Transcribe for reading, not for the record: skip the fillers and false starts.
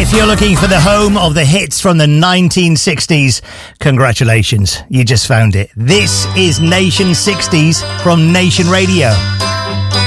If you're looking for the home of the hits from the 1960s, congratulations, you just found it. This is Nation 60s from Nation Radio.